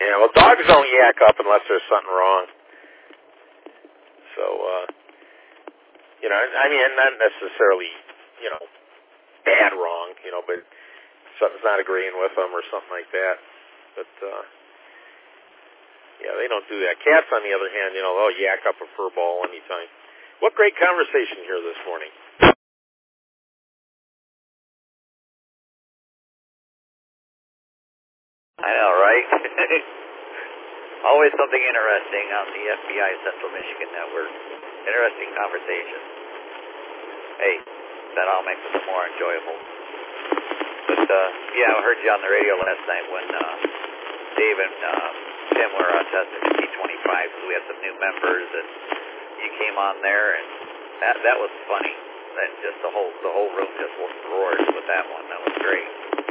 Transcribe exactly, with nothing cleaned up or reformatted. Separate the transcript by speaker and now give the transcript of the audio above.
Speaker 1: Yeah, well, dogs don't yak up unless there's something wrong. So, uh, you know, I mean, not necessarily, you know, bad wrong, you know, but something's not agreeing with them or something like that. But, uh, yeah, they don't do that. Cats, on the other hand, you know, they'll yak up a fur ball anytime. What great conversation here this morning.
Speaker 2: I know, right? Always something interesting on the F B I Central Michigan Network. Interesting conversation. Hey, that all makes it more enjoyable. But, uh, yeah, I heard you on the radio last night when uh, Dave and uh, Tim were on testing the T twenty-five, so we had some new members, and you came on there, and that that was funny. That just the whole the whole room just roared with that one. That was great.